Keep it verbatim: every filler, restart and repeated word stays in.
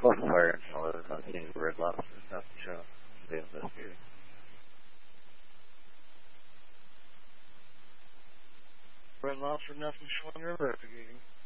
Close fire and all those not seeing red lobster, not the show. They investigating. Red lobster, nothing showing river investigating.